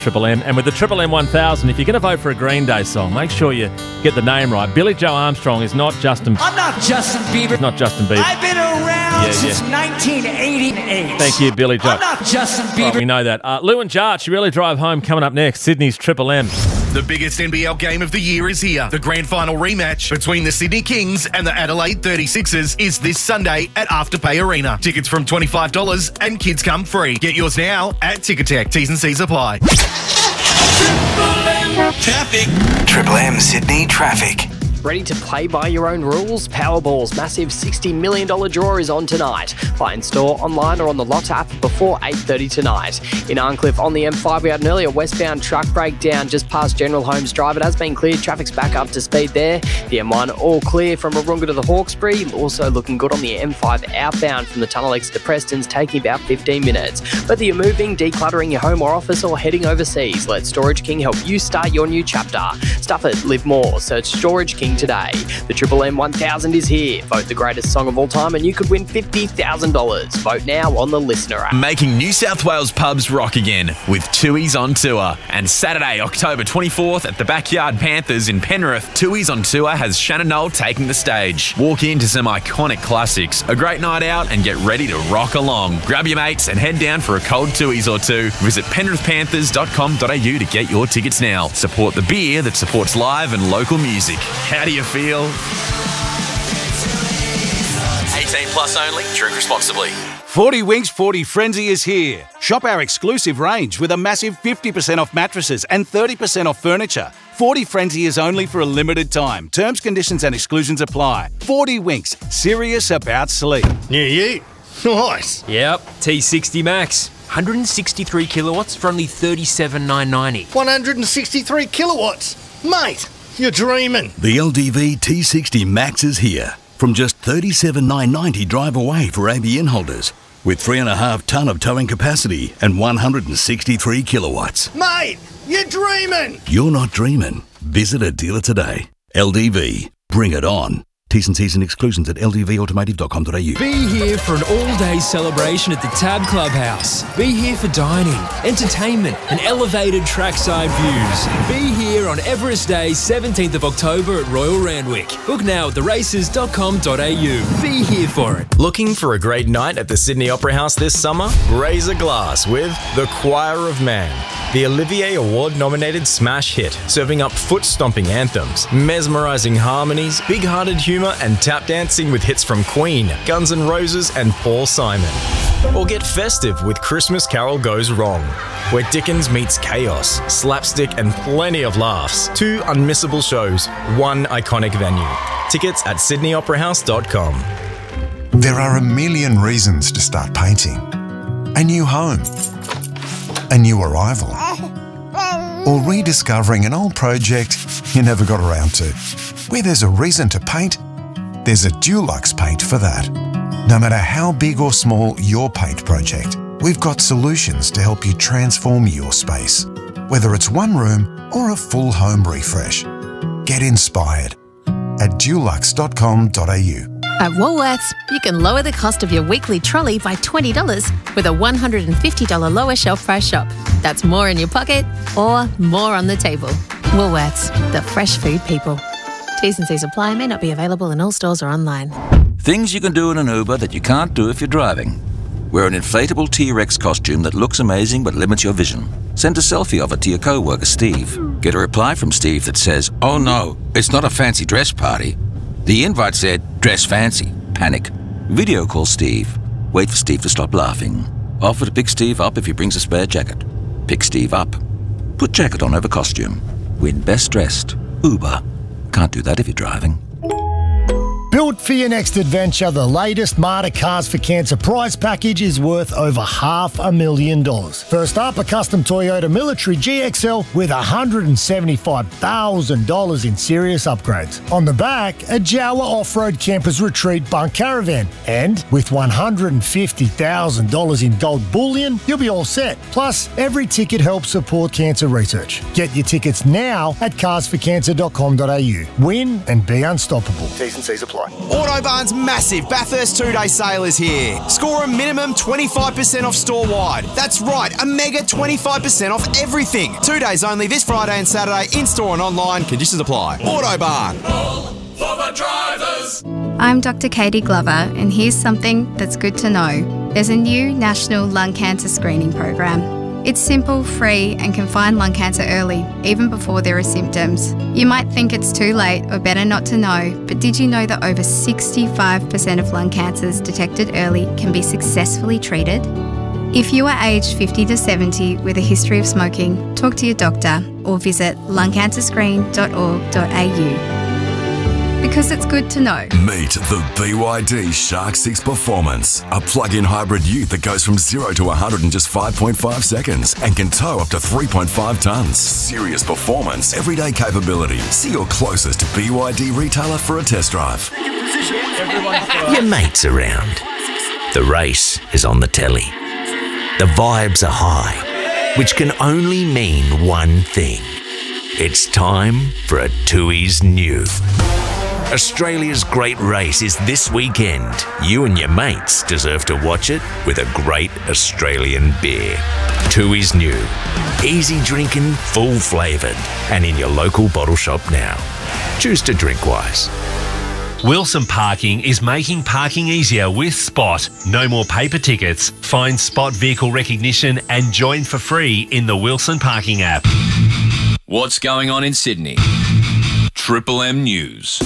Triple M. And with the Triple M 1000, if you're going to vote for a Green Day song, make sure you get the name right. Billy Joe Armstrong is not Justin... I'm not Justin Bieber. Not Justin Bieber. I've been around since 1988. Thank you, Billy Joe. I'm not Justin Bieber. We know that. Lou and Jarch, you really drive home coming up next. Sydney's Triple M. The biggest NBL game of the year is here. The grand final rematch between the Sydney Kings and the Adelaide 36ers is this Sunday at Afterpay Arena. Tickets from $25 and kids come free. Get yours now at Ticketek. T's and C's apply. Traffic. Triple M Sydney traffic. Ready to play by your own rules? Powerball's massive $60 million draw is on tonight. Buy in store, online or on the Lot app before 8:30 tonight. In Arncliffe on the M5, we had an earlier westbound truck breakdown just past General Holmes Drive. It has been cleared. Traffic's back up to speed there. The M1 all clear from Arunga to the Hawkesbury. Also looking good on the M5 outbound from the Tunnel X to Preston's, taking about 15 minutes. Whether you're moving, decluttering your home or office, or heading overseas, let Storage King help you start your new chapter. Stuff it, live more. Search Storage King today. The Triple M 1000 is here. Vote the greatest song of all time and you could win $50,000. Vote now on the Listener app. Making New South Wales pubs rock again with Tooheys on Tour. And Saturday, October 24th at the Backyard Panthers in Penrith, Tooheys on Tour has Shannon Knoll taking the stage. Walk into some iconic classics, a great night out and get ready to rock along. Grab your mates and head down for a cold Tooheys or two. Visit penrithpanthers.com.au to get your tickets now. Support the beer that supports live and local music. How do you feel? 18 plus only. Drink responsibly. 40 Winks 40 Frenzy is here. Shop our exclusive range with a massive 50% off mattresses and 30% off furniture. 40 Frenzy is only for a limited time. Terms, conditions and exclusions apply. 40 Winks, serious about sleep. Yeah, yeah. Nice. Yep, T60 Max. 163 kilowatts for only $37,990. 163 kilowatts. Mate, you're dreaming. The LDV T60 Max is here. From just $37,990 drive away for ABN holders. With 3.5 tonne of towing capacity and 163 kilowatts. Mate, you're dreaming. You're not dreaming. Visit a dealer today. LDV. Bring it on. T's and C's and exclusions at ldvautomotive.com.au. Be here for an all-day celebration at the Tab Clubhouse. Be here for dining, entertainment and elevated trackside views. Be here on Everest Day, 17th of October at Royal Randwick. Book now at theraces.com.au. Be here for it. Looking for a great night at the Sydney Opera House this summer? Raise a glass with The Choir of Man, the Olivier Award-nominated smash hit, serving up foot-stomping anthems, mesmerising harmonies, big-hearted humour and tap dancing with hits from Queen, Guns N' Roses and Paul Simon. Or get festive with Christmas Carol Goes Wrong, where Dickens meets chaos, slapstick and plenty of laughs. 2 unmissable shows, 1 iconic venue. Tickets at sydneyoperahouse.com. There are a million reasons to start painting. A new home, a new arrival, or rediscovering an old project you never got around to. Where there's a reason to paint, there's a Dulux paint for that. No matter how big or small your paint project, we've got solutions to help you transform your space, whether it's one room or a full home refresh. Get inspired at dulux.com.au. At Woolworths, you can lower the cost of your weekly trolley by $20 with a $150 lower shelf price shop. That's more in your pocket or more on the table. Woolworths, the fresh food people. T's and C's apply, may not be available in all stores or online. Things you can do in an Uber that you can't do if you're driving. Wear an inflatable T-Rex costume that looks amazing but limits your vision. Send a selfie of it to your co-worker Steve. Get a reply from Steve that says, "Oh no, it's not a fancy dress party." The invite said, "Dress fancy." Panic. Video call Steve. Wait for Steve to stop laughing. Offer to pick Steve up if he brings a spare jacket. Pick Steve up. Put jacket on over costume. Win best dressed. Uber. Can't do that if you're driving. Built for your next adventure, the latest Marta Cars for Cancer prize package is worth over $500,000. First up, a custom Toyota Military GXL with $175,000 in serious upgrades. On the back, a Jawa Off-Road Campers Retreat Bunk Caravan. And with $150,000 in gold bullion, you'll be all set. Plus, every ticket helps support cancer research. Get your tickets now at carsforcancer.com.au. Win and be unstoppable. T's and C's apply. apply. Autobarn's massive Bathurst 2-day sale is here. Score a minimum 25% off store-wide. That's right, a mega 25% off everything. 2 days only this Friday and Saturday, in-store and online. Conditions apply. Autobarn. For the drivers. I'm Dr. Katie Glover, and here's something that's good to know. There's a new national lung cancer screening program. It's simple, free, and can find lung cancer early, even before there are symptoms. You might think it's too late or better not to know, but did you know that over 65% of lung cancers detected early can be successfully treated? If you are aged 50 to 70 with a history of smoking, talk to your doctor or visit lungcancerscreen.org.au. Because it's good to know. Meet the BYD Shark 6 Performance, a plug-in hybrid ute that goes from 0 to 100 in just 5.5 seconds and can tow up to 3.5 tonnes. Serious performance, everyday capability. See your closest BYD retailer for a test drive. Your mate's around. The race is on the telly. The vibes are high, which can only mean one thing. It's time for a Tooheys New. Australia's great race is this weekend. You and your mates deserve to watch it with a great Australian beer. Tooheys New. Easy drinking, full flavoured, and in your local bottle shop now. Choose to drink wise. Wilson Parking is making parking easier with Spot. No more paper tickets. Find Spot vehicle recognition and join for free in the Wilson Parking app. What's going on in Sydney? Triple M News.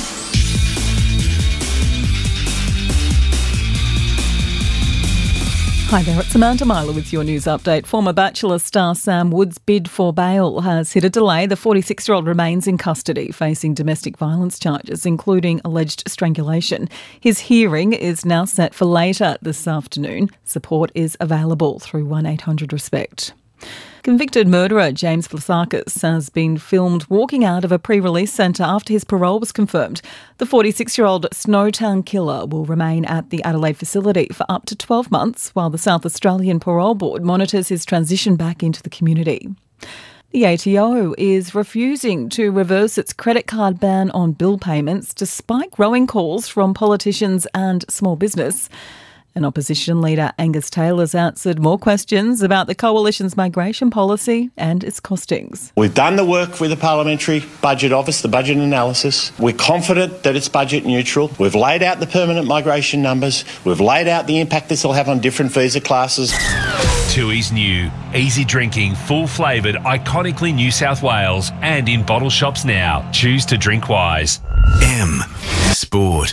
Hi there, it's Amanda Myler with your news update. Former Bachelor star Sam Wood's bid for bail has hit a delay. The 46-year-old remains in custody, facing domestic violence charges, including alleged strangulation. His hearing is now set for later this afternoon. Support is available through 1-800-RESPECT. Convicted murderer James Vlasakis has been filmed walking out of a pre-release centre after his parole was confirmed. The 46-year-old Snowtown killer will remain at the Adelaide facility for up to 12 months while the South Australian Parole Board monitors his transition back into the community. The ATO is refusing to reverse its credit card ban on bill payments despite growing calls from politicians and small business. And opposition leader Angus Taylor's answered more questions about the Coalition's migration policy and its costings. We've done the work with the Parliamentary Budget Office, the budget analysis. We're confident that it's budget neutral. We've laid out the permanent migration numbers. We've laid out the impact this will have on different visa classes. Tooheys New. Easy drinking, full flavoured, iconically New South Wales and in bottle shops now. Choose to drink wise. M Sport.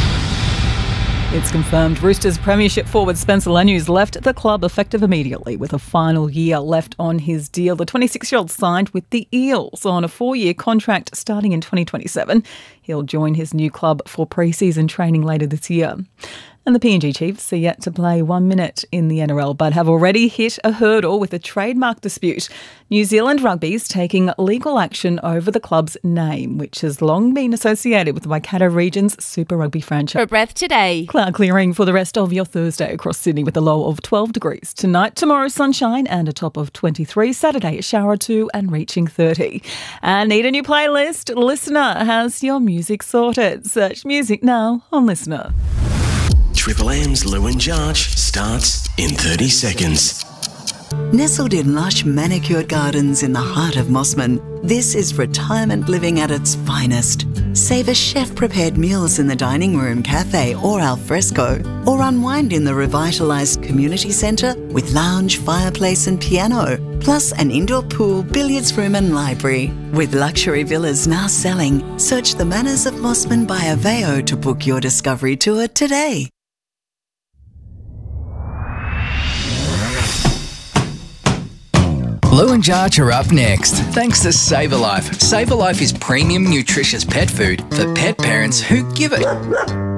It's confirmed Roosters premiership forward Spencer Lanyu's left the club effective immediately with a final year left on his deal. The 26-year-old signed with the Eels on a 4-year contract starting in 2027. He'll join his new club for pre-season training later this year. And the PNG Chiefs are yet to play 1 minute in the NRL but have already hit a hurdle with a trademark dispute. New Zealand Rugby's taking legal action over the club's name, which has long been associated with the Waikato region's Super Rugby franchise. For Breath today. Cloud clearing for the rest of your Thursday across Sydney with a low of 12 degrees. Tonight, tomorrow, sunshine and a top of 23. Saturday, a shower 2 and reaching 30. And need a new playlist? Listener has your music sorted. Search music now on Listener. Triple M's Lou and Jarch starts in 30 seconds. Nestled in lush manicured gardens in the heart of Mossman, this is retirement living at its finest. Savour chef-prepared meals in the dining room, cafe or al fresco, or unwind in the revitalised community centre with lounge, fireplace and piano, plus an indoor pool, billiards room and library. With luxury villas now selling, search the Manners of Mossman by Aveo to book your discovery tour today. Lou and Jarch are up next, thanks to SavourLife. SavourLife is premium, nutritious pet food for pet parents who give it.